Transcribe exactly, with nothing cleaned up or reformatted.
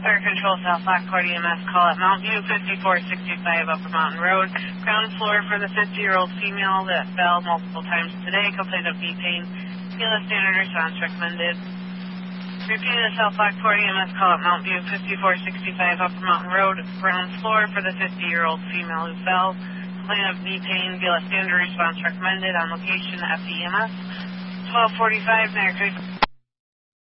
Fire Control, South Lockport E M S, call at Mount View, fifty-four sixty-five Upper Mountain Road. Ground floor for the fifty-year-old female that fell multiple times today. Complaint of knee pain. Gila standard response recommended. Repeated South Lockport E M S, call at Mount View, fifty-four sixty-five Upper Mountain Road. Ground floor for the fifty-year-old female who fell. Complaint of knee pain. Gila standard response recommended. On location, F E M S. twelve forty-five, Merry Christmas.